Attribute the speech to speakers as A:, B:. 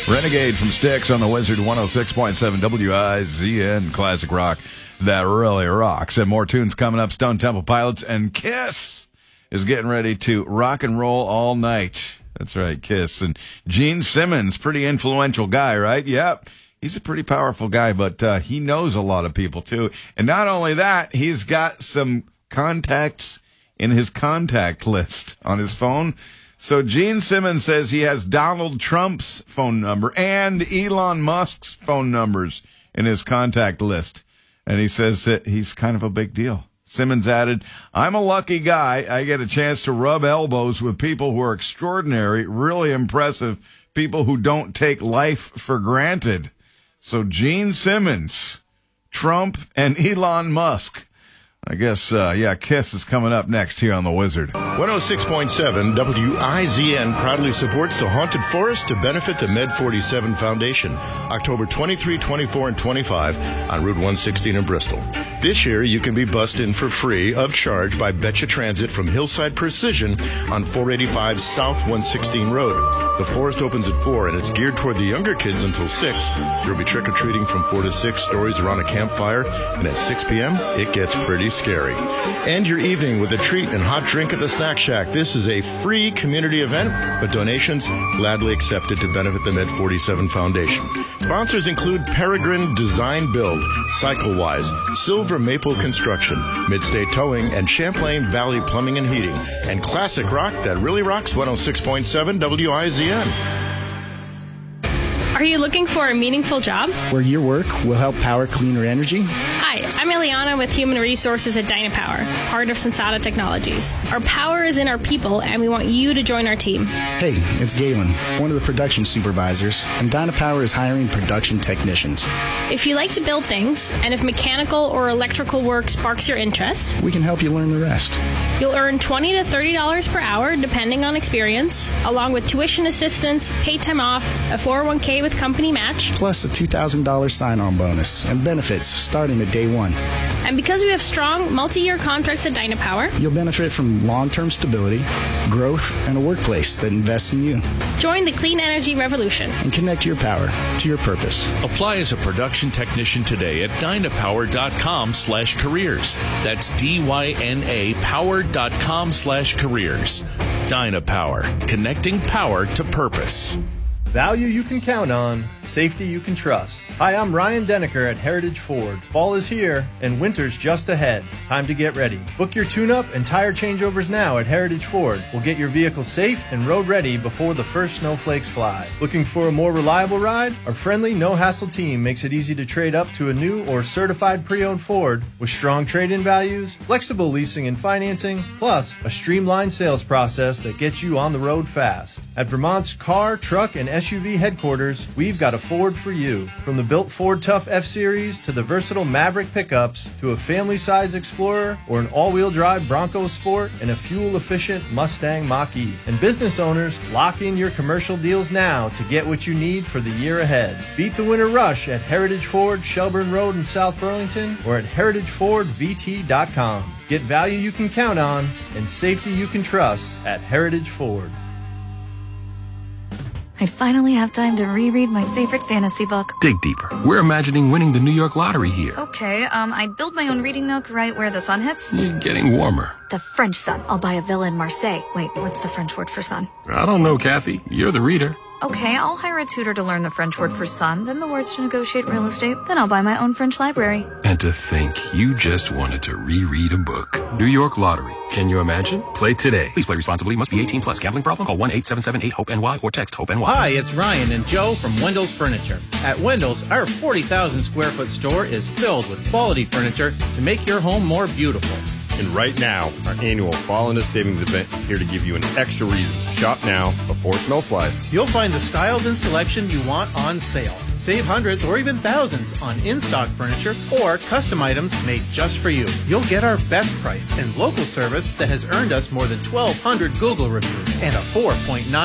A: Renegade from Styx on the Wizard 106.7 WIZN classic rock that really rocks. And more tunes coming up. Stone Temple Pilots and Kiss is getting ready to rock and roll all night. That's right, Kiss. And Gene Simmons, pretty influential guy, right? Yep. He's a pretty powerful guy, but he knows a lot of people, too. And not only that, he's got some contacts in his contact list on his phone. So Gene Simmons says he has Donald Trump's phone number and Elon Musk's phone numbers in his contact list. And he says that he's kind of a big deal. Simmons added, "I'm a lucky guy. I get a chance to rub elbows with people who are extraordinary, really impressive, people who don't take life for granted." So Gene Simmons, Trump, and Elon Musk. I guess, Kiss is coming up next here on The Wizard.
B: 106.7 WIZN proudly supports the Haunted Forest to benefit the Med 47 Foundation, October 23, 24, and 25 on Route 116 in Bristol. This year, you can be bussed in for free of charge by Betcha Transit from Hillside Precision on 485 South 116 Road. The forest opens at 4, and it's geared toward the younger kids until 6. There will be trick-or-treating from 4 to 6, stories around a campfire, and at 6 p.m., it gets pretty scary. End your evening with a treat and hot drink at the Snack Shack. This is a free community event, but donations gladly accepted to benefit the Med 47 Foundation. Sponsors include Peregrine Design Build, CycleWise, Silver Maple Construction, Midstate Towing, and Champlain Valley Plumbing and Heating, and classic rock that really rocks 106.7 WIZN.
C: Are you looking for a meaningful job?
D: Where your work will help power cleaner energy?
C: Hi, I'm Eliana with Human Resources at Dynapower, part of Sensata Technologies. Our power is in our people, and we want you to join our team.
D: Hey, it's Galen, one of the production supervisors, and Dynapower is hiring production technicians.
C: If you like to build things, and if mechanical or electrical work sparks your interest,
D: we can help you learn the rest.
C: You'll earn $20 to $30 per hour, depending on experience, along with tuition assistance, paid time off, a 401k with company match,
D: plus a $2,000 sign-on bonus and benefits starting at day one.
C: And because we have strong multi-year contracts at Dynapower,
D: you'll benefit from long-term stability, growth, and a workplace that invests in you.
C: Join the clean energy revolution
D: and connect your power to your purpose.
E: Apply as a production technician today at dynapower.com/careers. That's DYNA power.com/careers. Dynapower, connecting power to purpose.
F: Value you can count on, safety you can trust. Hi, I'm Ryan Denneker at Heritage Ford. Fall is here, and winter's just ahead. Time to get ready. Book your tune-up and tire changeovers now at Heritage Ford. We'll get your vehicle safe and road-ready before the first snowflakes fly. Looking for a more reliable ride? Our friendly, no-hassle team makes it easy to trade up to a new or certified pre-owned Ford with strong trade-in values, flexible leasing and financing, plus a streamlined sales process that gets you on the road fast. At Vermont's car, truck, and SUV headquarters, we've got a Ford for you. From the built Ford Tough F-Series to the versatile Maverick pickups to a family-size Explorer or an all-wheel drive Bronco Sport and a fuel-efficient Mustang Mach-E. And business owners, lock in your commercial deals now to get what you need for the year ahead. Beat the winter rush at Heritage Ford, Shelburne Road in South Burlington or at heritagefordvt.com. Get value you can count on and safety you can trust at Heritage Ford.
G: I'd finally have time to reread my favorite fantasy book.
H: Dig deeper. We're imagining winning the New York lottery here.
G: Okay, I'd build my own reading nook right where the sun hits.
H: You're getting warmer.
G: The French sun. I'll buy a villa in Marseille. Wait, what's the French word for sun?
H: I don't know, Kathy. You're the reader.
G: Okay, I'll hire a tutor to learn the French word for sun, then the words to negotiate real estate, then I'll buy my own French library.
H: And to think you just wanted to reread a book. New York Lottery. Can you imagine? Play today. Please play responsibly. Must be 18 plus. Gambling problem? Call 1-877-8-HOPE-NY or text HOPE-NY.
I: Hi, it's Ryan and Joe from Wendell's Furniture. At Wendell's, our 40,000 square foot store is filled with quality furniture to make your home more beautiful.
J: And right now, our annual Fall into Savings event is here to give you an extra reason to shop now before snow flies.
I: You'll find the styles and selection you want on sale. Save hundreds or even thousands on in-stock furniture or custom items made just for you. You'll get our best price and local service that has earned us more than 1,200 Google reviews and a 4.9